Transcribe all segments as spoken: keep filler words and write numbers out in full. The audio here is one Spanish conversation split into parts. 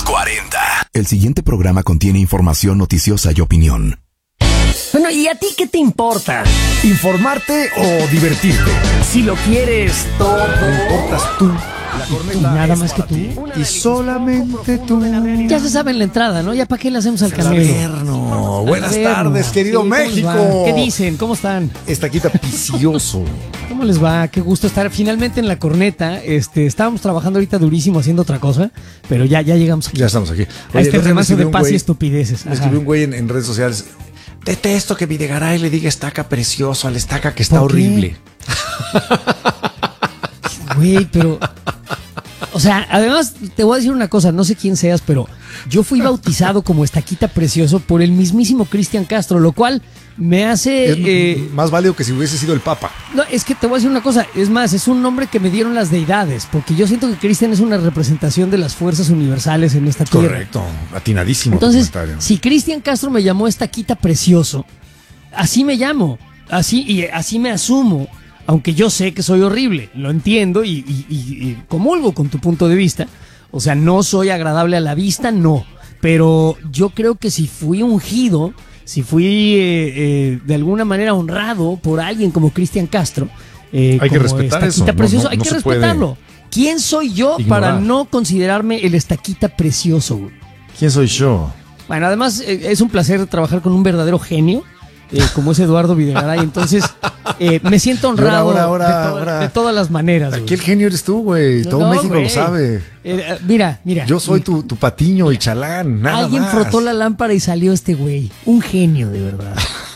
cuarenta. El siguiente programa contiene información noticiosa y opinión. Bueno, ¿y a ti qué te importa? ¿Informarte o divertirte? Si lo quieres todo. ¿Me importas tú? La ¿Y nada más que tú? Y solamente tú. Ya se sabe en la entrada, ¿no? ¿Ya para qué le hacemos al El camelo? Averno. Buenas Averno. tardes, querido Sí, ¿cómo les México. va? ¿Qué dicen? ¿Cómo están? Estaquita Picioso. ¿Cómo les va? Qué gusto estar finalmente en la corneta. Este, estábamos trabajando ahorita durísimo haciendo otra cosa, pero ya, ya llegamos aquí. Ya estamos aquí. A este el otro día me remanso escribió de un paz güey- y estupideces. Me Ajá. escribió un güey en, en redes sociales. Detesto que Videgaray le diga estaca precioso al estaca que está ¿Por qué? horrible. Güey, pero... O sea, además te voy a decir una cosa, no sé quién seas, pero yo fui bautizado como Estaquita Precioso por el mismísimo Cristian Castro, lo cual me hace... Es eh, más válido que si hubiese sido el Papa. no, es que te voy a decir una cosa, es más, es un nombre que me dieron las deidades, porque yo siento que Cristian es una representación de las fuerzas universales en esta tierra. Correcto, atinadísimo. tu Entonces, comentario. si Cristian Castro me llamó Estaquita Precioso, así me llamo, así y así me asumo, aunque yo sé que soy horrible, lo entiendo y, y- y- y comulgo con tu punto de vista. O sea, no soy agradable a la vista, no, pero yo creo que si fui ungido, si fui eh, eh, de alguna manera honrado por alguien como Cristian Castro, eh, Hay que como respetar Estaquita eso, no- Precioso, no- hay no que se puede respetarlo. ¿Quién soy yo ignorar. para no considerarme el Estaquita Precioso, güey? ¿Quién soy yo? Bueno, además eh, es un placer trabajar con un verdadero genio, eh, como es Eduardo Videgaray. Entonces, eh, me siento honrado ahora, ahora, de, to- ahora. de todas las maneras. güey. Aquí el genio eres tú, güey. No, Todo no, México güey. lo sabe. Eh, eh, mira, mira. Yo soy mira. tu, tu patiño y chalán, nada Alguien más. frotó la lámpara y salió este güey. Un genio, de verdad.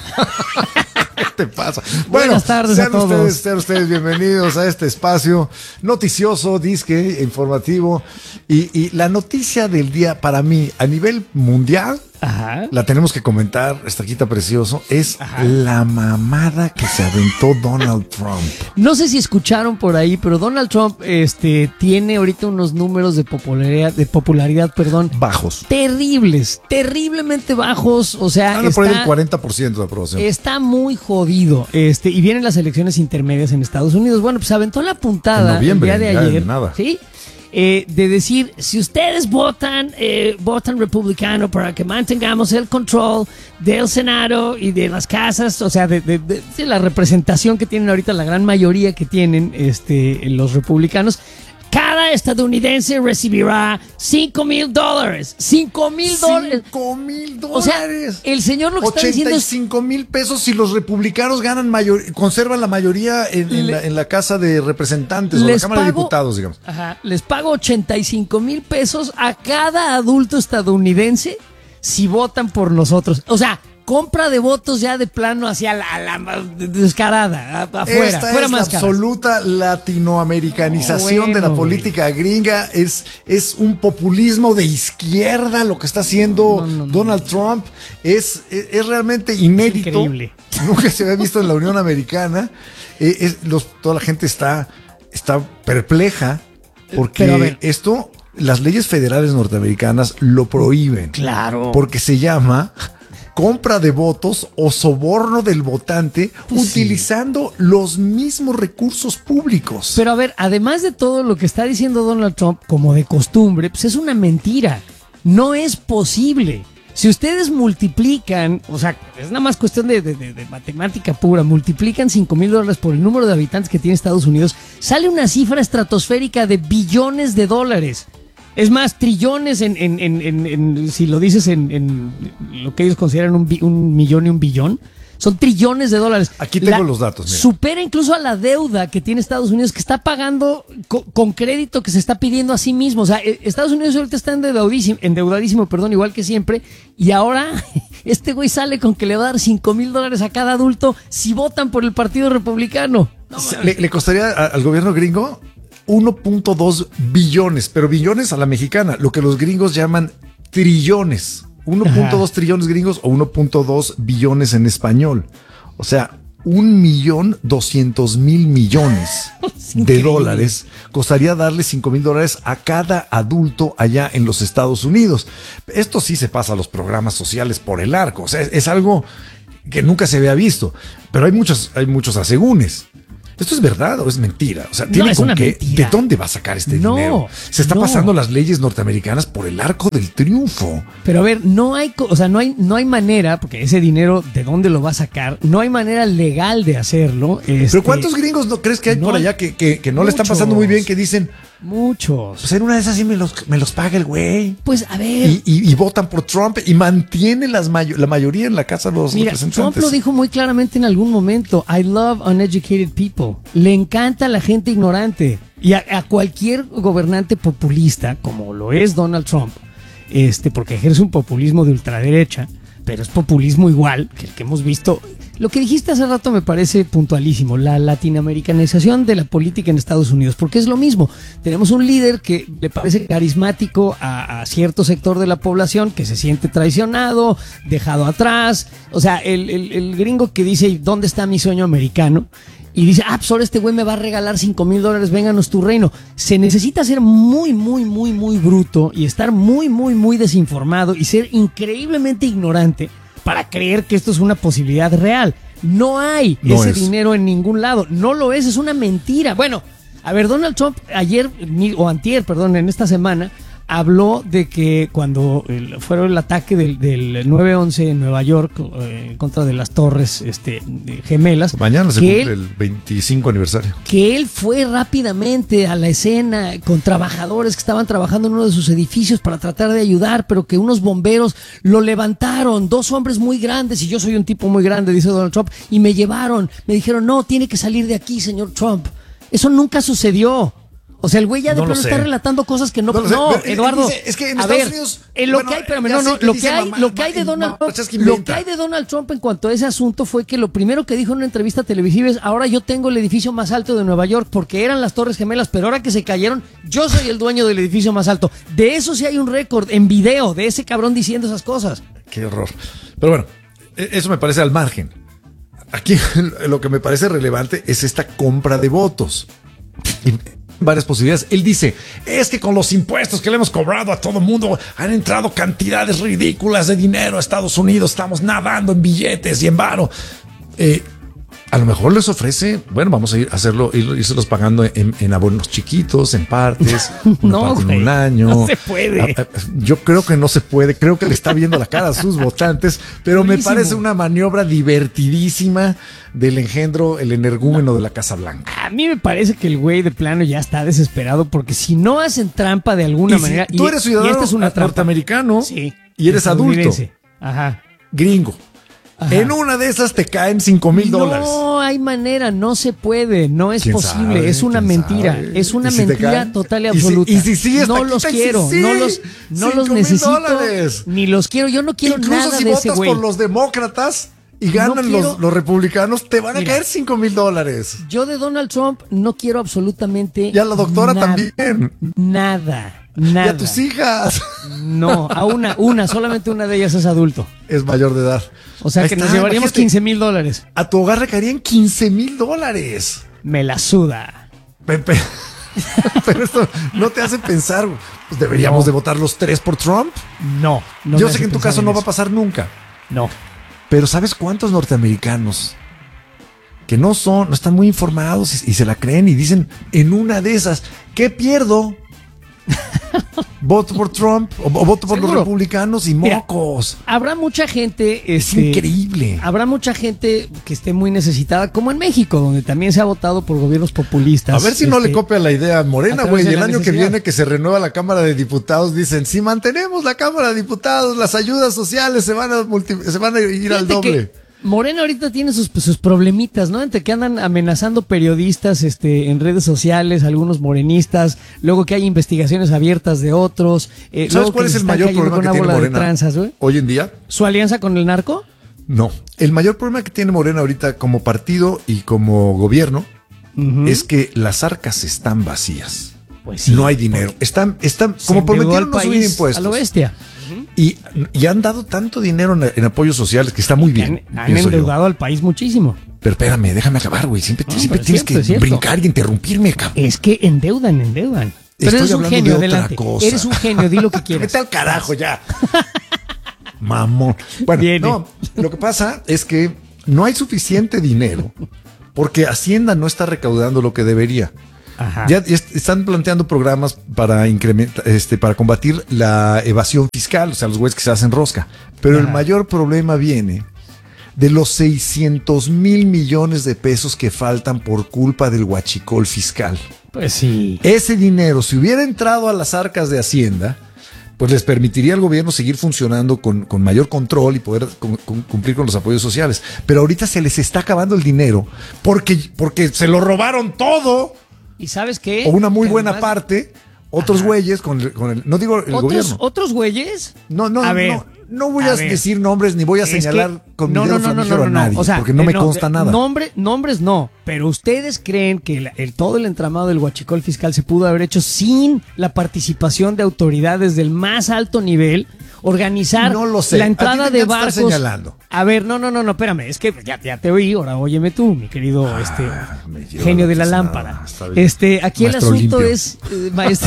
¿Qué te pasa? Buenas tardes sean a todos. Ustedes, sean ustedes bienvenidos a este espacio noticioso, disque, informativo. Y, y la noticia del día para mí, a nivel mundial, Ajá. la tenemos que comentar, Estaquita Precioso, es Ajá. la mamada que se aventó Donald Trump. No sé si escucharon por ahí, pero Donald Trump este, tiene ahorita unos números de popularidad, de popularidad, perdón, Bajos. terribles, terriblemente bajos. O sea, Anda por ahí está- el cuarenta por ciento de aprobación. Está muy jodido. Este, y vienen las elecciones intermedias en Estados Unidos. Bueno, pues aventó la puntada En noviembre, el día de ya en ayer. nada. ¿Sí? Eh, de decir, si ustedes votan, eh, votan republicano para que mantengamos el control del Senado y de las casas, o sea, de, de- de- de la representación que tienen ahorita, la gran mayoría que tienen este, los republicanos, cada estadounidense recibirá cinco mil dólares. cinco mil dólares. cinco mil O sea, dólares. el señor lo que está diciendo ochenta y es... cinco mil pesos si los republicanos ganan mayor, conservan la mayoría en, en Le- la, en la Casa de Representantes o la Les Cámara de pago- Diputados, digamos. Ajá, les pago ochenta y cinco mil pesos a cada adulto estadounidense si votan por nosotros. O sea, compra de votos ya de plano hacia la, la descarada, a- afuera, Esta fuera es la máscaras. absoluta latinoamericanización Oh, de la bueno. política gringa. Es, es un populismo de izquierda lo que está haciendo No, no, no. Donald Trump. Es, es, es realmente inédito. Increíble. Nunca se había visto en la Unión Americana. Eh, es- los- toda la gente está, está perpleja porque Pero a ver. esto, las leyes federales norteamericanas lo prohíben. Claro. Porque se llama compra de votos o soborno del votante Pues sí. utilizando los mismos recursos públicos. Pero a ver, además de todo lo que está diciendo Donald Trump, como de costumbre, pues es una mentira. No es posible. Si ustedes multiplican, o sea, es nada más cuestión de, de- de- de matemática pura, multiplican cinco mil dólares por el número de habitantes que tiene Estados Unidos, sale una cifra estratosférica de billones de dólares. Es más, trillones en, en- en- en- en- si lo dices en, en lo que ellos consideran un, bi- un millón y un billón, son trillones de dólares. Aquí tengo los datos, mira. Supera incluso a la deuda que tiene Estados Unidos, que está pagando co- con crédito que se está pidiendo a sí mismo. O sea, eh, Estados Unidos ahorita está endeudadísimo, endeudadísimo, perdón, igual que siempre. Y ahora este güey sale con que le va a dar cinco mil dólares a cada adulto si votan por el Partido Republicano. No, le, le costaría a- al gobierno gringo uno punto dos billones, pero billones a la mexicana, lo que los gringos llaman trillones. uno punto dos trillones gringos o uno punto dos billones en español. O sea, un millón doscientos mil millones de increíble. dólares costaría darle cinco mil dólares a cada adulto allá en los Estados Unidos. Esto sí se pasa a los programas sociales por el arco. O sea, es, es algo que nunca se había visto. Pero hay muchos, hay muchos asegúnes. ¿Esto es verdad o es mentira? O sea, No, ¿tiene es con una qué? mentira. ¿De dónde va a sacar este No, dinero? Se está no. pasando las leyes norteamericanas por el arco del triunfo. Pero a ver, no hay, co- o sea, no hay, no hay manera, porque ese dinero, ¿de dónde lo va a sacar? No hay manera legal de hacerlo. Pero este, ¿cuántos gringos no crees que hay no por hay- allá que, que, que no le están pasando muy bien, que dicen, Muchos. pues en una de esas sí me los, me los paga el güey? Pues a ver. Y, y, y votan por Trump y mantiene las mayo- la mayoría en la Casa de los Mira, Trump Representantes. lo dijo muy claramente en algún momento. I love uneducated people. Le encanta la gente ignorante. Y a, a cualquier gobernante populista, como lo es Donald Trump, este, porque ejerce un populismo de ultraderecha, pero es populismo igual que el que hemos visto. Lo que dijiste hace rato me parece puntualísimo, la latinoamericanización de la política en Estados Unidos, porque es lo mismo. Tenemos un líder que le parece carismático a, a cierto sector de la población que se siente traicionado, dejado atrás. O sea, el, el, el gringo que dice, ¿dónde está mi sueño americano? Y dice, ah, pues ahora este güey me va a regalar cinco mil dólares, vénganos tu reino. Se necesita ser muy, muy, muy, muy bruto y estar muy, muy, muy desinformado y ser increíblemente ignorante para creer que esto es una posibilidad real. No hay No ese es. dinero en ningún lado. No lo es, es una mentira. Bueno, a ver, Donald Trump ayer, ni- o antier, perdón, en esta semana, habló de que cuando el, fue el ataque del, del nueve once en Nueva York eh, en contra de las torres este, de gemelas, Mañana se que cumple él, el veinticinco aniversario. que él fue rápidamente a la escena con trabajadores que estaban trabajando en uno de sus edificios para tratar de ayudar, pero que unos bomberos lo levantaron, dos hombres muy grandes, y yo soy un tipo muy grande, dice Donald Trump, y me llevaron, me dijeron, no, tiene que salir de aquí, señor Trump. Eso nunca sucedió. O sea, el güey ya de No lo plano sé. está relatando cosas que no... No No, lo sé, pero, eh, Eduardo, dice, es que en a Estados ver, Unidos, en lo bueno, que hay, pero ya no, sé no, que lo dice que hay, mamá, lo que hay de mamá, Donald Trump, es que lo inventa. que hay de Donald Trump en cuanto a ese asunto fue que lo primero que dijo en una entrevista televisiva es, ahora yo tengo el edificio más alto de Nueva York porque eran las Torres Gemelas, pero ahora que se cayeron, yo soy el dueño del edificio más alto. De eso sí hay un récord en video de ese cabrón diciendo esas cosas. Qué horror. Pero bueno, e- eso me parece al margen. Aquí lo que me parece relevante es esta compra de votos. Y varias posibilidades. Él dice, es que con los impuestos que le hemos cobrado a todo el mundo han entrado cantidades ridículas de dinero a Estados Unidos, estamos nadando en billetes y en varo. Eh, a lo mejor les ofrece, bueno, vamos a ir a hacerlo, ir, irselos pagando en, en abonos chiquitos, en partes, una No, parte en güey, un año. no se puede. A- a- Yo creo que no se puede, creo que le está viendo la cara a sus votantes, pero me Buenísimo. parece una maniobra divertidísima del engendro, el energúmeno de la Casa Blanca. A mí me parece que el güey de plano ya está desesperado porque si no hacen trampa de alguna Y si manera... tú y- eres y ciudadano esta es una trampa. norteamericano Sí, y eres adulto, estadounidense. Ajá. gringo, Ajá. en una de esas te caen cinco mil dólares. No hay manera, no se puede, no es ¿Quién posible, sabe? es una ¿Quién mentira, sabe? es una ¿Y si te mentira caen? total y ¿Y si- absoluta. y si sí está no aquí, los sí, quiero, sí, no los, no los cinco mil necesito, dólares. ni los quiero, yo no quiero Incluso nada si de ese votas güey. por los demócratas y ganan quiero- los, los republicanos, te van a Mira. caer cinco mil dólares. Yo de Donald Trump no quiero absolutamente Y a la doctora nada, también. Nada, Y nada. a tus hijas. No, a una, una, solamente una de ellas es adulto. Es mayor de edad. O sea Ahí que nos está, llevaríamos imagínate, quince mil dólares. A tu hogar le caerían quince mil dólares. Me la suda. Pepe. Pero esto no te hace pensar, pues deberíamos No. de votar los tres por Trump. No, no Yo me sé hace que en tu pensar caso no va a eso. pasar nunca. No. Pero ¿sabes cuántos norteamericanos que no son, no están muy informados y, y se la creen y dicen, en una de esas, ¿qué pierdo? Voto por Trump o, o voto por Seguro. los republicanos y Mira, mocos. Habrá mucha gente. Es Este, increíble. Habrá mucha gente que esté muy necesitada, como en México, donde también se ha votado por gobiernos populistas. A ver si no este, le copia la idea a a Morena, través güey. de Y el la año que necesidad. viene que se renueva la Cámara de Diputados, dicen, si mantenemos la Cámara de Diputados, las ayudas sociales se van a, multi- se van a ir al Fíjate doble. que Morena ahorita tiene sus, sus problemitas, ¿no? Entre que andan amenazando periodistas este, en redes sociales, algunos morenistas, luego que hay investigaciones abiertas de otros. Eh, ¿Sabes luego cuál que es les el están mayor cayendo problema con que una tiene bola de Morena tranzas, güey? hoy en día? ¿Su alianza con el narco? No. El mayor problema que tiene Morena ahorita como partido y como gobierno Ujú. es que las arcas están vacías. Pues sí. No hay dinero. Están, están Se como endeudó prometieron al no subir país impuestos. a lo bestia. Y, y han dado tanto dinero en, en apoyos sociales que está muy bien. Han, han pienso yo. endeudado al país muchísimo. Pero espérame, déjame acabar, güey. Siempre, No, siempre pero es tienes cierto, es que cierto. brincar y interrumpirme, cabrón. Es que endeudan, endeudan. Pero Estoy eres un hablando genio, de otra adelante. cosa. Eres un genio, di lo que quieras. Vete al carajo ya. Mamón. Bueno, Viene. no, lo que pasa es que no hay suficiente dinero porque Hacienda no está recaudando lo que debería. Ajá. Ya est- están planteando programas para incrementar, este, para combatir la evasión fiscal, o sea, los güeyes que se hacen rosca. Pero Ajá. el mayor problema viene de los seiscientos mil millones de pesos que faltan por culpa del huachicol fiscal. Pues sí. Ese dinero, si hubiera entrado a las arcas de Hacienda, pues les permitiría al gobierno seguir funcionando con, con mayor control y poder con, con, cumplir con los apoyos sociales. Pero ahorita se les está acabando el dinero porque, porque se lo robaron todo. ¿Y sabes qué? O una muy Que buena además- parte, otros Ajá. güeyes con el, con el, no digo el ¿Otros, gobierno. ¿Otros güeyes? No, no, A no, ver, no, no voy a a, ver. decir nombres ni voy a Es que- señalar con no, mi dedo no, no, no, flamígero no, a no. nadie, O sea, porque no eh, me consta de- nada. Nombre, nombres no, pero ustedes creen que el, el- todo el entramado del huachicol fiscal se pudo haber hecho sin la participación de autoridades del más alto nivel, organizar No lo sé. la A ti entrada te de encanta estar barcos. señalando. A ver, no, no, no, no, espérame, es que ya, ya te oí, ahora óyeme tú, mi querido este me lleva genio la de la tiznada. lámpara. Está bien. Este, aquí Maestro el asunto limpio. es, eh, maestro.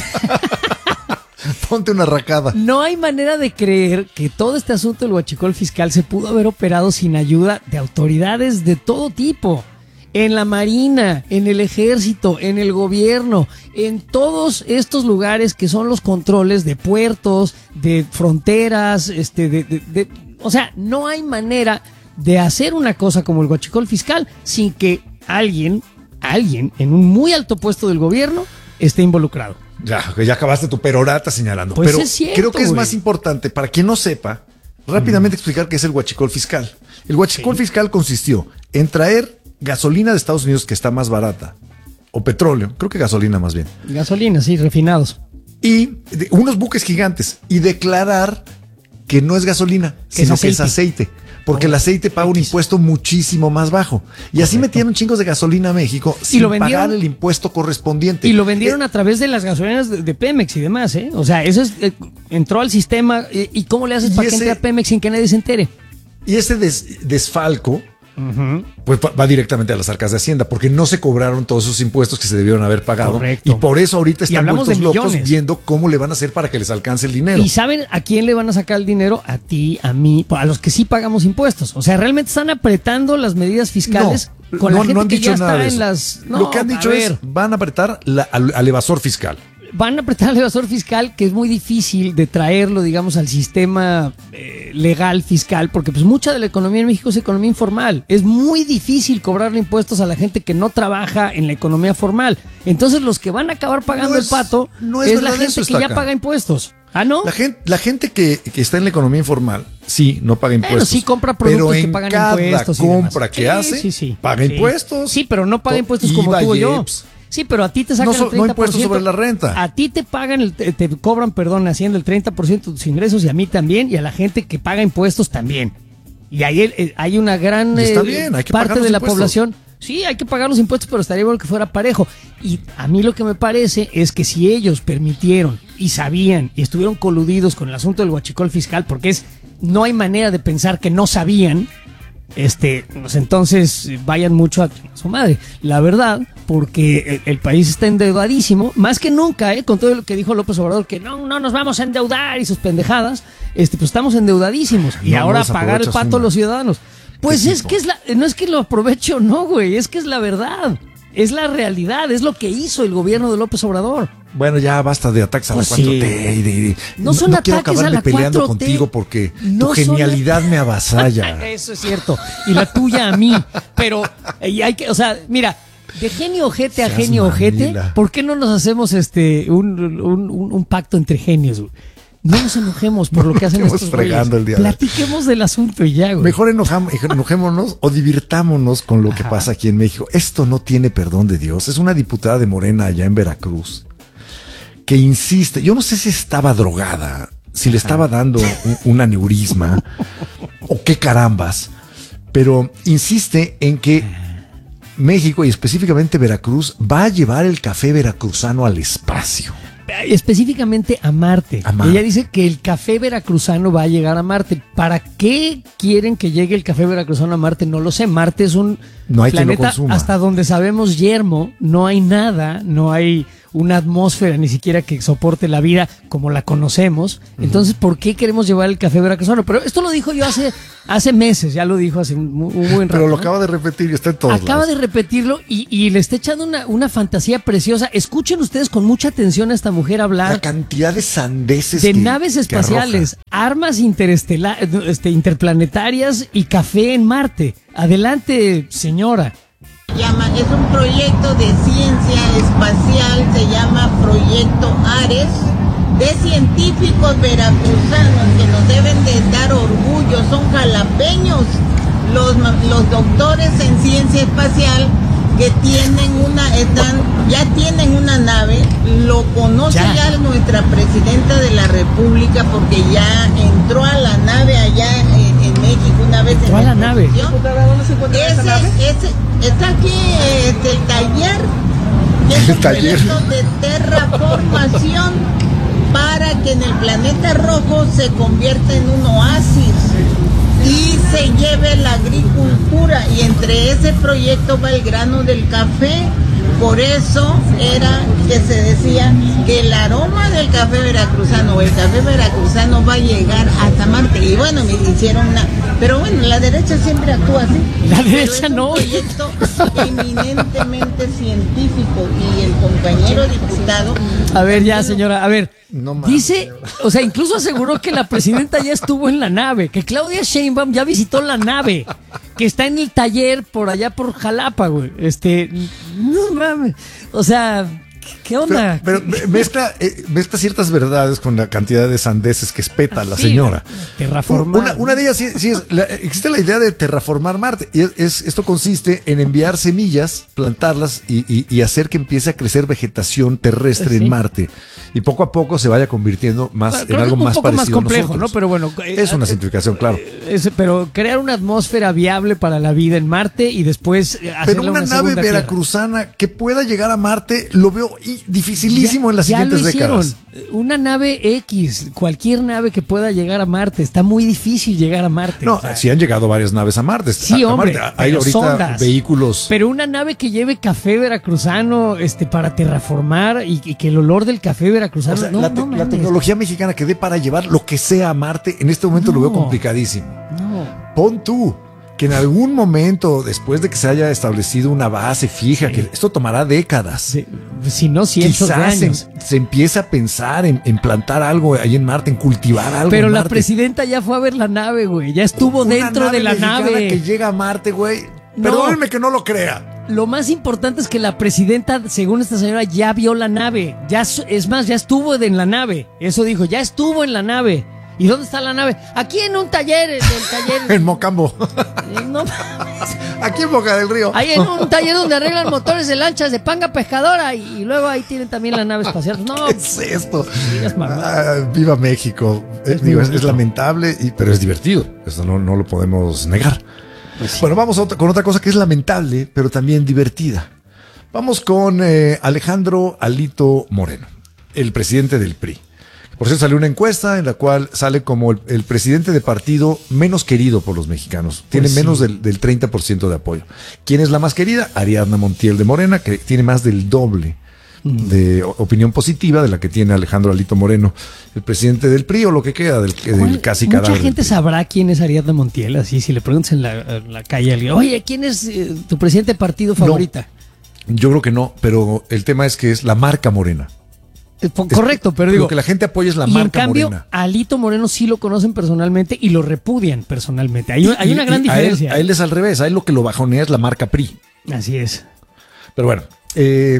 Ponte una racada. No hay manera de creer que todo este asunto del huachicol fiscal se pudo haber operado sin ayuda de autoridades de todo tipo. En la Marina, en el Ejército, en el gobierno, en todos estos lugares que son los controles de puertos, de fronteras, este, de, de- de- o sea, no hay manera de hacer una cosa como el huachicol fiscal sin que alguien, alguien en un muy alto puesto del gobierno esté involucrado. Ya, ya acabaste tu perorata señalando. Pues pero es cierto, creo que es güey. más importante, para quien no sepa, rápidamente explicar qué es el huachicol fiscal. El huachicol Sí. fiscal consistió en traer gasolina de Estados Unidos que está más barata, o petróleo, creo que gasolina más bien, Gasolina, sí, refinados. y de- unos buques gigantes, y declarar que no es gasolina, Que es sino que es aceite. aceite. Porque el aceite paga un X. impuesto muchísimo más bajo. Y así Correcto. metieron chingos de gasolina a México sin lo vendieron- pagar el impuesto correspondiente. Y lo vendieron Eh, a través de las gasolineras de, de Pemex y demás, ¿eh? O sea, eso es, eh, entró al sistema. eh, ¿Y cómo le haces Y para que ese- entre a Pemex sin que nadie se entere? Y ese des- desfalco pues va, va directamente a las arcas de Hacienda, porque no se cobraron todos esos impuestos que se debieron haber pagado. Correcto. Y por eso ahorita Y están hablamos vueltos de locos millones. viendo cómo le van a hacer para que les alcance el dinero. ¿Y saben a quién le van a sacar el dinero? A ti, a mí, a los que sí pagamos impuestos. O sea, realmente están apretando las medidas fiscales No, con no, la gente no han que dicho ya nada está de eso. en las... No, Lo que han a dicho ver. es, van a apretar la- al, al evasor fiscal. Van a apretar al evasor fiscal, que es muy difícil de traerlo, digamos, al sistema eh, legal fiscal, porque pues mucha de la economía en México es economía informal. Es muy difícil cobrarle impuestos a la gente que no trabaja en la economía formal. Entonces los que van a acabar pagando No el es- pato no es es, la verdad gente eso, que ya Estaca. paga impuestos. ¿Ah, no? La gente, la gente que, que está en la economía informal, sí, no paga Bueno, impuestos. sí compra productos pero que en pagan cada impuestos y demás. compra que Sí, hace, sí, sí. paga Sí. impuestos. Sí, pero no paga To- impuestos como IVA, tú o yo. I E P S. Sí, pero a ti te sacan No so- el treinta por ciento. no impuestos sobre la renta. A ti te pagan, el, te, te cobran, perdón, haciendo el treinta por ciento de tus ingresos y a mí también y a la gente que paga impuestos también. Y ahí eh, hay una gran Y está eh, bien, hay que parte pagar los de la impuestos. población. Sí, hay que pagar los impuestos, pero estaría bueno que fuera parejo. Y a mí lo que me parece es que si ellos permitieron y sabían y estuvieron coludidos con el asunto del huachicol fiscal, porque es no hay manera de pensar que no sabían, este, pues entonces eh, vayan mucho a su madre. La verdad, porque el, el país está endeudadísimo, más que nunca, ¿eh? Con todo lo que dijo López Obrador, que no, no nos vamos a endeudar y sus pendejadas, este, pues estamos endeudadísimos. Y No, no ahora les pagar el aprovechas pato a una. los ciudadanos. Pues ¿Qué es tipo? que es la, no es que lo aproveche o no, güey, es que es la verdad. Es la realidad, es lo que hizo el gobierno de López Obrador. Bueno, ya basta de ataques a Pues la cuatro T. sí. y de- de- No son quiero ataques a acabarme la peleando cuatro T. contigo porque No tu son- genialidad me avasalla. Eso es cierto. Y la tuya a mí. Pero eh, hay que, o sea, mira, de genio ojete a Seas genio ojete, mamila. ¿por qué no nos hacemos este un, un, un- un pacto entre genios, güey? No nos enojemos por lo que hacen Estamos estos fregando güeyes. el día de hoy. Platiquemos del asunto y ya, güey. Mejor enojam- enojémonos o divirtámonos con lo que Ajá. pasa aquí en México. Esto no tiene perdón de Dios. Es una diputada de Morena allá en Veracruz que insiste. Yo no sé si estaba drogada, si le estaba dando un, un aneurisma o qué carambas, pero insiste en que México y específicamente Veracruz va a llevar el café veracruzano al espacio. Específicamente a Marte. A Marte. Ella dice que el café veracruzano va a llegar a Marte. ¿Para qué quieren que llegue el café veracruzano a Marte? No lo sé. Marte es un No hay quien lo planeta consuma. hasta donde sabemos yermo. No hay nada, no hay una atmósfera ni siquiera que soporte la vida como la conocemos. Entonces, ¿por qué queremos llevar el café veracruzano? Pero esto lo dijo yo hace, hace meses, ya lo dijo hace un, un buen rato. Pero lo ¿no? acaba de repetir y está en todos Acaba lados. de repetirlo y, y le está echando una, una fantasía preciosa. Escuchen ustedes con mucha atención a esta mujer hablar. La cantidad de sandeces De que, naves que espaciales, arroja. armas interestela- este, interplanetarias y café en Marte. Adelante, señora. Llama, es un proyecto de ciencia espacial, se llama Proyecto Ares, de científicos veracruzanos que nos deben de dar orgullo, son jalapeños, los, los doctores en ciencia espacial que tienen una, están, ya tienen una nave, lo conoce Ya. ya nuestra presidenta de la República porque ya entró a la nave allá en, en México una vez. Entró en a la nave. exposición. ¿Dónde se encuentra esa Ese, nave? ese, está aquí este, el taller, que es El un taller. proyecto de terraformación para que en el planeta rojo se convierta en un oasis y se lleve la agricultura, y entre ese proyecto va el grano del café. Por eso era que se decía que el aroma del café veracruzano o el café veracruzano va a llegar hasta Marte. Y bueno, me hicieron una... Pero bueno, la derecha siempre actúa así. La Pero derecha es un no. proyecto eminentemente científico, y el compañero diputado... A ver, ya, señora, a ver. No mames. Dice, o sea, incluso aseguró que la presidenta ya estuvo en la nave, que Claudia Sheinbaum ya visitó la nave, que está en el taller por allá por Jalapa, güey. Este, no mames. O sea, ¿qué onda? Pero, pero mezcla, eh, mezcla ciertas verdades con la cantidad de sandeces que espeta la Sí, señora. terraformar. Una, una de ellas sí, sí es, la- existe la idea de terraformar Marte. Y es, es- esto consiste en enviar semillas, plantarlas y, y- y hacer que empiece a crecer vegetación terrestre Sí. en Marte. Y poco a poco se vaya convirtiendo más Bueno, en creo que algo un más poco más parecido complejo, a nosotros. ¿no? Pero bueno, eh, es una eh, simplificación, claro. Es- pero crear una atmósfera viable para la vida en Marte y después eh, hacerle Pero una, nave segunda tierra. veracruzana que pueda llegar a Marte lo veo i- dificilísimo Ya- en las ya siguientes lo hicieron. décadas. Una nave X, cualquier nave que pueda llegar a Marte, está muy difícil llegar a Marte. No, O sea, sí han llegado varias naves a Marte. Sí, A- a hombre, Marte. Hay pero ahorita sondas. vehículos. Pero una nave que lleve café veracruzano este, para terraformar y, y que el olor del café veracruzano... O sea, no, la, te- no la mames. tecnología mexicana que dé para llevar lo que sea a Marte, en este momento lo veo No. complicadísimo. No. Pon tú que en algún momento, después de que se haya establecido una base fija, que esto tomará décadas, Sí, si no cientos de quizás se, años. se empiece a pensar en, en plantar algo ahí en Marte, en cultivar algo. Pero en la Marte. presidenta ya fue a ver la nave, güey. Ya estuvo Una dentro nave de la mexicana nave. que llega a Marte, güey. No. Perdónenme que no lo crea. Lo más importante es que la presidenta, según esta señora, ya vio la nave. Ya, su- es más, ya estuvo en la nave. Eso dijo, ya estuvo en la nave. ¿Y dónde está la nave? Aquí en un taller, en el taller. En Mocambo. Eh, no, Aquí en Boca del Río. ahí en un taller donde arreglan motores de lanchas de panga pescadora y, y luego ahí tienen también la nave espacial. No, ¿Qué es esto? digas mamá. Ah, viva México. Eh, Es muy digo, es, bonito. es lamentable, y- pero es divertido. Eso no, no lo podemos negar. Bueno, vamos a otra- con otra cosa que es lamentable, pero también divertida. Vamos con eh, Alejandro Alito Moreno, el presidente del P R I. Por cierto, salió una encuesta en la cual sale como el, el presidente de partido menos querido por los mexicanos. Tiene sí. menos del, del treinta por ciento de apoyo. ¿Quién es la más querida? Ariadna Montiel de Morena, que tiene más del doble de o- opinión positiva de la que tiene Alejandro Alito Moreno, el presidente del P R I, o lo que queda del, del ¿Cuál- casi Mucha cadáver. del gente P R I. sabrá quién es Ariadna Montiel, así si le preguntas en la, en la calle a alguien, oye, ¿quién es eh, tu presidente de partido favorita? Yo creo que no, pero el tema es que es la marca Morena. Eh, po- Correcto, pero digo, Lo que la gente apoya es la y en marca cambio, Morena. a Alito Moreno sí lo conocen personalmente y lo repudian personalmente. Hay, Y- hay una y- gran y a él- diferencia. A él, es al revés, a él lo que lo bajonea es la marca P R I. Así es. Pero bueno, eh,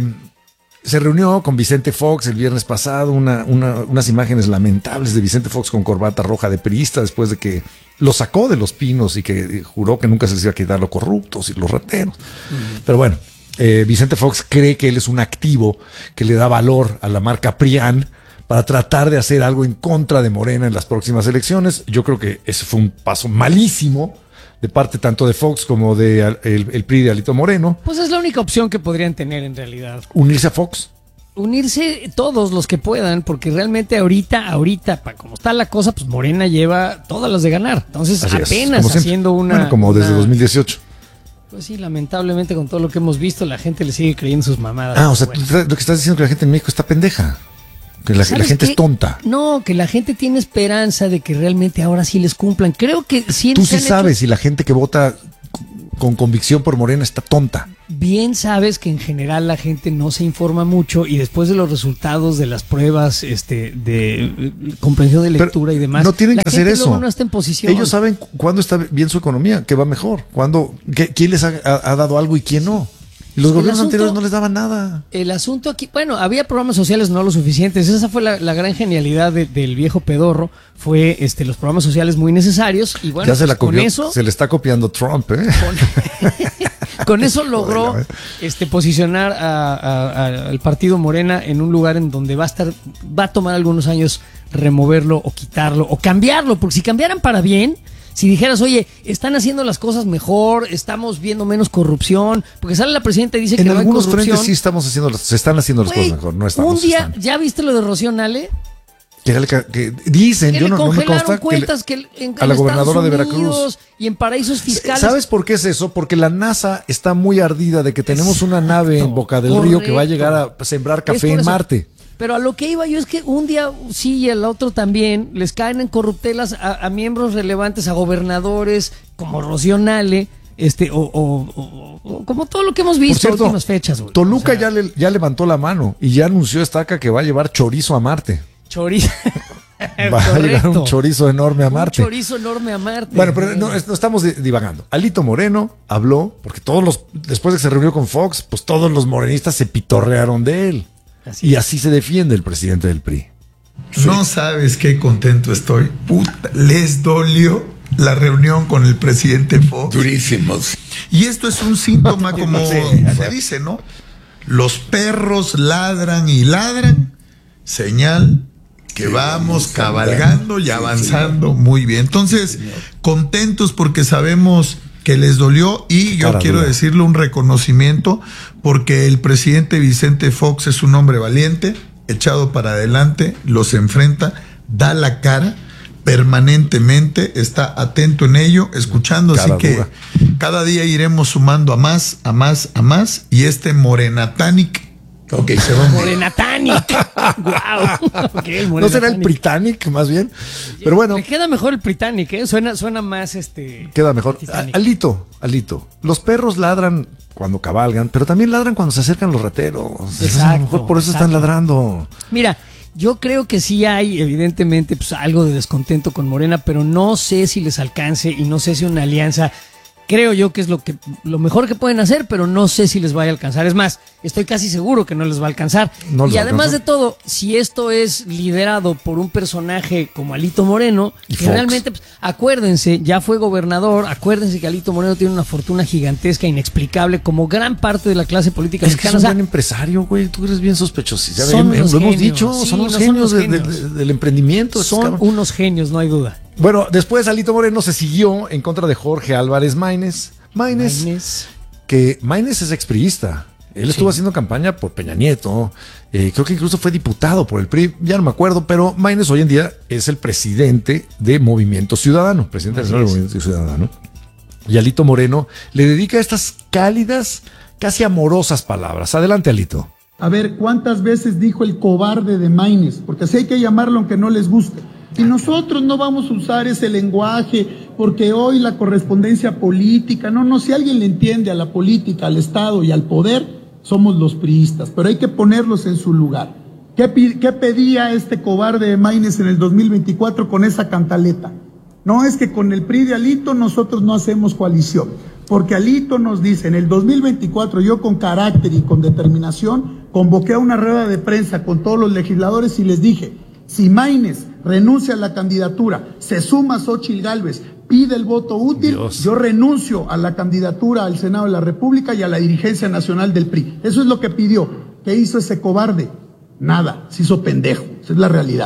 se reunió con Vicente Fox el viernes pasado, una, una- unas imágenes lamentables de Vicente Fox con corbata roja de priista después de que lo sacó de los pinos y que juró que nunca se les iba a quitar los corruptos y los rateros. Pero bueno, eh, Vicente Fox cree que él es un activo que le da valor a la marca PRIAN para tratar de hacer algo en contra de Morena en las próximas elecciones. Yo creo que ese fue un paso malísimo de parte tanto de Fox como de al- el, el P R I de Alito Moreno. Pues es la única opción que podrían tener en realidad. Unirse a Fox. Unirse todos los que puedan, porque realmente ahorita, ahorita, pa- como está la cosa, pues Morena lleva todas las de ganar. Entonces, Así es, apenas como siempre. haciendo una... Bueno, como desde una- dos mil dieciocho. Pues sí, lamentablemente con todo lo que hemos visto, la gente le sigue creyendo sus mamadas. Ah, o sea, bueno. tú, lo que estás diciendo es que la gente en México está pendeja. Que la, la gente qué? es tonta. No, que la gente tiene esperanza de que realmente ahora sí les cumplan. Creo que sí. Tú sí sabes si la gente que vota con convicción por Morena está tonta. Bien sabes que en general la gente no se informa mucho y después de los resultados de las pruebas este, de comprensión de lectura Pero y demás, no tienen la que gente hacer eso. luego no está en posición. Ellos saben cuándo está bien su economía, que va mejor, cuándo, qué, quién les ha, ha, ha dado algo y quién no. Y los El gobiernos asunto- anteriores no les daban nada. El asunto aquí, bueno, había programas sociales no lo suficientes. Esa fue la, la gran genialidad de- del viejo pedorro, fue este los programas sociales muy necesarios y bueno, ya se la pues, con copió, eso se le está copiando Trump, ¿eh? con, con eso logró Bueno, este posicionar a- a- a- al partido Morena en un lugar en donde va a estar, va a tomar algunos años removerlo o quitarlo o cambiarlo, porque si cambiaran para bien, si dijeras, oye, están haciendo las cosas mejor, estamos viendo menos corrupción, porque sale la presidenta y dice En que no hay algunos corrupción. frentes sí estamos haciendo, las- se están haciendo las Güey, cosas mejor, no estamos. un día, están. ¿ya viste lo de Rocío Nale? Que era el que- que dicen, Que yo le no, no me congelaron consta, que le- cuentas que, en, a la en gobernadora Estados de Veracruz. Unidos y en paraísos fiscales. ¿Sabes por qué es eso? Porque la NASA está muy ardida de que tenemos una nave en Boca del Río que va a llegar a sembrar Es café por en eso. Marte. Pero a lo que iba yo es que un día sí y el otro también les caen en corruptelas a, a miembros relevantes, a gobernadores como Rocío Nale, este, o, o- o- o como todo lo que hemos Por visto en cierto, últimas fechas. Güey. Toluca O sea, ya, le- ya levantó la mano y ya anunció Estaca que va a llevar chorizo a Marte. chorizo. Va a llegar un Correcto. chorizo enorme a Un Marte. chorizo enorme a Marte. Bueno, pero no, es- no estamos di- divagando. Alito Moreno habló, porque todos los, después de que se reunió con Fox, pues todos los morenistas se pitorrearon de él. Así Y es. así se defiende el presidente del P R I. No sabes qué contento estoy. Puta, les dolió la reunión con el presidente Fox. Durísimos. Y esto es un síntoma, como Sí, se dice, ¿no? Los perros ladran y ladran, señal que vamos cabalgando y avanzando muy bien. Entonces, contentos porque sabemos que les dolió y yo Cara quiero dura. decirle un reconocimiento porque el presidente Vicente Fox es un hombre valiente, echado para adelante, los enfrenta, da la cara permanentemente, está atento en ello, escuchando, así Cara que dura. cada día iremos sumando a más, a más, a más y este Morenatanic, ok, se va a morir. Morenatanic. Wow. Okay, el ¿No será el Morenatanic. Britannic más bien? Pero bueno, Le queda mejor el Britannic, ¿eh? Suena, suena más este. queda mejor. Titanic. A- Alito, Alito. Los perros ladran cuando cabalgan, pero también ladran cuando se acercan los rateros. Exacto, a lo mejor por eso están exacto. ladrando. Mira, yo creo que sí hay, evidentemente, pues algo de descontento con Morena, pero no sé si les alcance y no sé si una alianza. Creo yo que es lo que lo mejor que pueden hacer, pero no sé si les vaya a alcanzar. Es más, estoy casi seguro que no les va a alcanzar. No les y va a además alcanzar. de todo, si esto es liderado por un personaje como Alito Moreno, Y que Fox. realmente, pues, acuérdense, ya fue gobernador, acuérdense que Alito Moreno tiene una fortuna gigantesca, inexplicable, como gran parte de la clase política Es que es mexicana. un O sea, buen empresario, güey. Tú eres bien sospechoso. Ya Son ven, unos lo hemos genios. dicho, Sí, son no, los son genios, unos de- de- genios. de- del emprendimiento. estos son cabrones. unos genios, no hay duda. Bueno, después Alito Moreno se siguió en contra de Jorge Álvarez Maínez. Maínez, Maínez. que Maínez es expriista. Él estuvo haciendo campaña por Peña Nieto. Eh, creo que incluso fue diputado por el P R I. Ya no me acuerdo, pero Maínez hoy en día es el presidente de Movimiento Ciudadano. Presidente Así nacional es. de Movimiento Ciudadano. Y Alito Moreno le dedica estas cálidas, casi amorosas palabras. Adelante, Alito. A ver, ¿cuántas veces dijo el cobarde de Maínez? Porque así hay que llamarlo aunque no les guste. Y nosotros no vamos a usar ese lenguaje porque hoy la correspondencia política, no, no, si alguien le entiende a la política, al Estado y al poder, somos los priistas, pero hay que ponerlos en su lugar. ¿Qué, pi- qué pedía este cobarde de Maínez en el dos mil veinticuatro con esa cantaleta? No, es que con el P R I de Alito nosotros no hacemos coalición, porque Alito nos dice, en el dos mil veinticuatro yo con carácter y con determinación convoqué a una rueda de prensa con todos los legisladores y les dije, si Maínez renuncia a la candidatura, se suma Xóchitl Gálvez, pide el voto útil, Dios. yo renuncio a la candidatura al Senado de la República y a la dirigencia nacional del P R I. Eso es lo que pidió. ¿Qué hizo ese cobarde? Nada, se hizo pendejo. Esa es la realidad.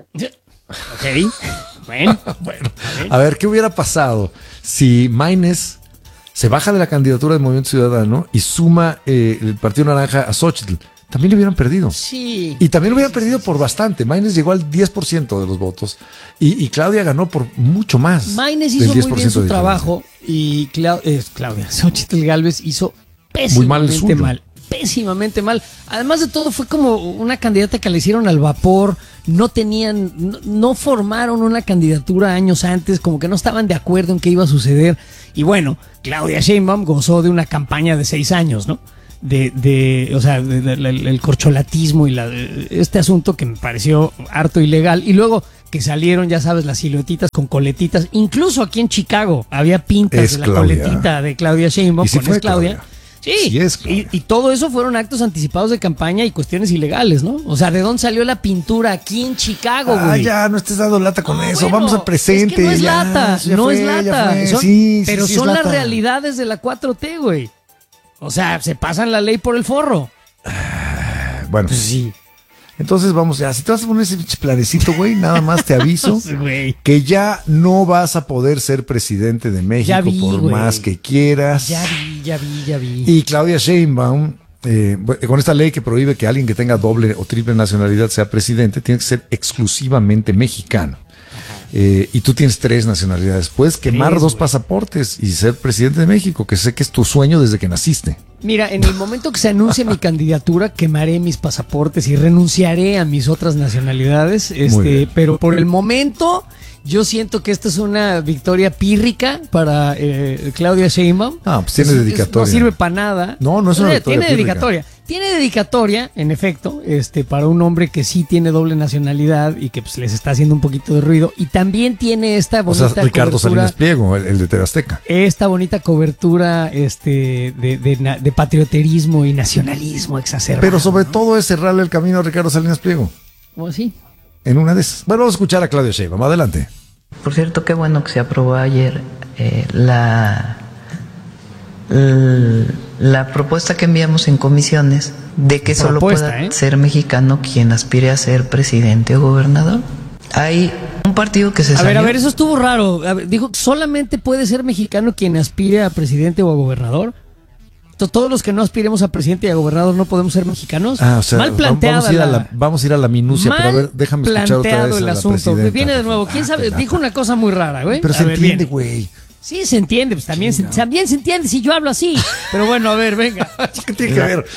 Ok. Bueno. Bueno, a ver, ¿qué hubiera pasado si Maínez se baja de la candidatura del Movimiento Ciudadano y suma eh, el Partido Naranja a Xóchitl? también lo hubieran perdido. Sí. Y también lo hubieran perdido por bastante. Maínez llegó al diez por ciento de los votos y, y Claudia ganó por mucho más. Maínez del hizo diez muy por bien ciento su de trabajo y Clau- eh, Claudia, Xochitl Gálvez hizo Muy mal el pésimamente suyo. mal. Pésimamente mal. Además de todo, fue como una candidata que le hicieron al vapor. No tenían, no, no formaron una candidatura años antes, como que no estaban de acuerdo en qué iba a suceder. Y bueno, Claudia Sheinbaum gozó de una campaña de seis años, ¿no? De, de, o sea, de, de, de, el, el corcholatismo y la, este asunto que me pareció harto ilegal. Y luego que salieron, ya sabes, las siluetitas con coletitas. Incluso aquí en Chicago había pintas Es de la Claudia. coletita de Claudia Sheinbaum. Y sí con fue es Claudia. Claudia. Sí, Sí es Claudia. y, y todo eso fueron actos anticipados de campaña y cuestiones ilegales, ¿no? O sea, ¿de dónde salió la pintura aquí en Chicago, Ah, güey? ya, no estés dando lata con No, eso. bueno, Vamos al presente. Es que no es ya, lata, ya no fue, es ya lata. fue. Son- Sí, sí, pero sí es son las lata. realidades de la cuatro T, güey. O sea, se pasan la ley por el forro. Bueno, Pues sí. entonces vamos ya. Si te vas a poner ese pinche planecito, güey, nada más te aviso Güey. que ya no vas a poder ser presidente de México Ya vi, por güey. más que quieras. Ya vi, ya vi, ya vi. Y Claudia Sheinbaum, eh, con esta ley que prohíbe que alguien que tenga doble o triple nacionalidad sea presidente, tiene que ser exclusivamente mexicano. Eh, y tú tienes tres nacionalidades. Puedes quemar Tres, dos güey. pasaportes y ser presidente de México, que sé que es tu sueño desde que naciste. Mira, en el momento que se anuncie mi candidatura, quemaré mis pasaportes y renunciaré a mis otras nacionalidades. Este, bien. pero por el momento, yo siento que esta es una victoria pírrica para eh, Claudia Sheinbaum. Ah, pues tiene Es- es- dedicatoria. No sirve para nada. No, no es una Eh, victoria Tiene pírrica. dedicatoria. Tiene dedicatoria, en efecto, este, para un hombre que sí tiene doble nacionalidad y que pues les está haciendo un poquito de ruido. Y también tiene esta O bonita sea, Ricardo cobertura. Salinas Pliego, el, el de T V Azteca. Esta bonita cobertura este, de, de, na- de patrioterismo y nacionalismo exacerbado. Pero sobre ¿no? todo es cerrarle el camino a Ricardo Salinas Pliego. ¿Cómo así? En una de esas. Bueno, vamos a escuchar a Claudia Sheinbaum. Adelante. Por cierto, qué bueno que se aprobó ayer eh, la, l- la propuesta que enviamos en comisiones de que solo Propuesta, pueda ¿eh? ser mexicano quien aspire a ser presidente o gobernador. Hay un partido que se A ver, salió. a ver, eso estuvo raro. A ver, dijo, solamente puede ser mexicano quien aspire a presidente o a gobernador. To- Todos los que no aspiremos a presidente y a gobernador no podemos ser mexicanos. Ah, o sea, Mal va- planteada vamos a ir a la, la, vamos a, ir a la minucia, pero a ver, déjame escuchar otra planteado vez a el la asunto. presidenta. Viene de nuevo. ¿Quién Ah, sabe? qué lata. Dijo una cosa muy rara, güey. Pero A se ver, entiende, viene. güey. Sí, se entiende, pues también se, también se entiende si yo hablo así. Pero bueno, a ver, venga. ¿Qué tiene que ver?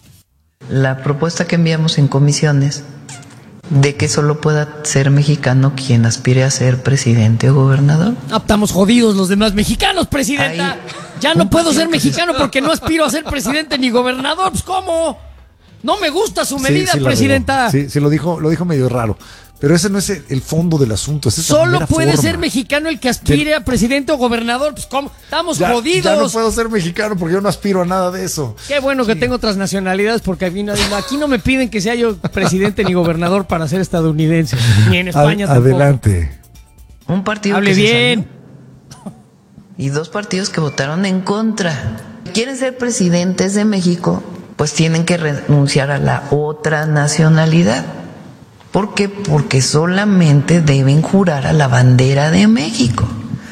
La propuesta que enviamos en comisiones de que solo pueda ser mexicano quien aspire a ser presidente o gobernador. Ah, estamos jodidos los demás mexicanos, presidenta. Ahí- Ya no puedo ser mexicano porque no aspiro a ser presidente ni gobernador. Pues ¿cómo? No me gusta su medida, Sí, sí la presidenta. regó. Sí, sí, lo dijo, lo dijo medio raro. Pero ese no es el, el fondo del asunto. Es esa Solo mera puede forma. ser mexicano el que aspire a presidente o gobernador. Pues ¿cómo? Estamos Ya, jodidos. ya no puedo ser mexicano porque yo no aspiro a nada de eso. Qué bueno que tengo otras nacionalidades porque aquí no, aquí no me piden que sea yo presidente ni gobernador para ser estadounidense. Ni en España Ad- tampoco. Adelante. Un partido Hable que se bien. salió y dos partidos que votaron en contra. Quieren ser presidentes de México, pues tienen que renunciar a la otra nacionalidad. ¿Por qué? Porque solamente deben jurar a la bandera de México.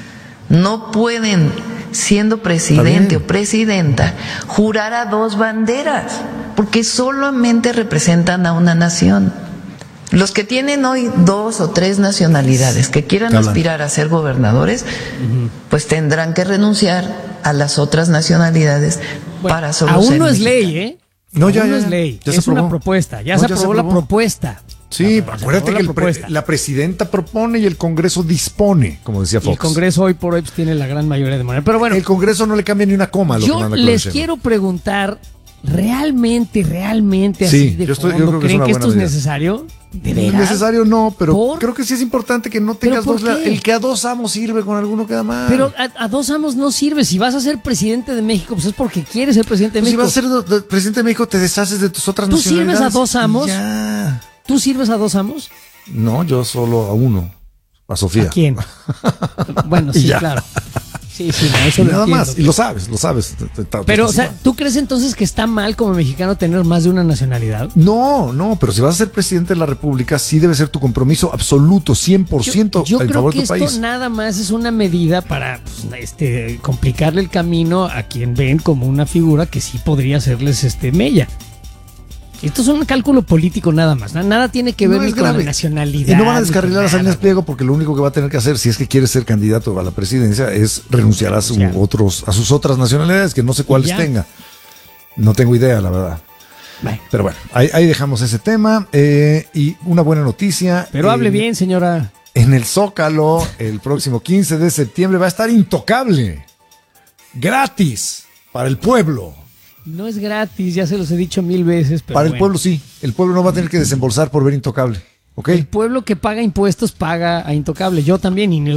No pueden, siendo presidente o presidenta, jurar a dos banderas, porque solamente representan a una nación. Los que tienen hoy dos o tres nacionalidades que quieran Hablan. aspirar a ser gobernadores, pues tendrán que renunciar a las otras nacionalidades Bueno, para solo aún ser no es mexicanos. ley, ¿eh? No, ya, Aún ya, no es ya. ley. Ya se es una aprobó. propuesta. Ya No, se ya se aprobó la aprobó. propuesta. Sí, Se acuérdate aprobó que la el pre- propuesta. la presidenta propone y el Congreso dispone, como decía Y Fox. el Congreso hoy por hoy pues, tiene la gran mayoría de manera. Pero bueno, el Congreso no le cambia ni una coma a lo que yo manda Claudia les Sheinbaum. quiero preguntar, ¿realmente, realmente Sí, así de yo estoy- yo fondo, creo que es creen una que buena esto es medida. necesario? ¿De No es veras? necesario, no, pero ¿Por? creo que sí es importante que no ¿Pero tengas por dos. qué? El que a dos amos sirve, con alguno queda mal. Pero a, a dos amos no sirve. Si vas a ser presidente de México, pues es porque quieres ser presidente de Pues si México. vas a ser do- do- presidente de México, te deshaces de tus otras ¿Tú nacionalidades. sirves a dos amos? Ya. ¿Tú sirves a dos amos? No, yo solo a uno. A Sofía. ¿A quién? Bueno, Y sí, ya. claro. Sí, sí, no, eso Y lo nada entiendo. más. Y lo sabes, lo sabes. Te- te- te- Pero, te- o sea, ¿tú crees entonces que está mal como mexicano tener más de una nacionalidad? No, no, pero si vas a ser presidente de la República, sí debe ser tu compromiso absoluto, cien por ciento Yo, yo en creo favor que de tu esto país. nada más es una medida para pues, este, complicarle el camino a quien ven como una figura que sí podría hacerles este mella. Esto es un cálculo político nada más, ¿no? Nada tiene que ver No ni es con la grave. nacionalidad. Y no van a ni descarrilar con a Salinas nada. Pliego porque lo único que va a tener que hacer, si es que quiere ser candidato a la presidencia, es renunciar a, su Renunciar. otros, a sus otras nacionalidades, que no sé cuáles ya. tenga. No tengo idea, la verdad. Bueno, Pero bueno, ahí, ahí dejamos ese tema. eh, y una buena noticia. pero eh, hable bien, señora. En el Zócalo, el próximo quince de septiembre, va a estar Intocable. Gratis. Para el pueblo. No es gratis, ya se los he dicho mil veces. Pero Para el bueno. pueblo sí. El pueblo no va a tener que desembolsar por ver Intocable. ¿Ok? El pueblo que paga impuestos paga a Intocable. Yo también, y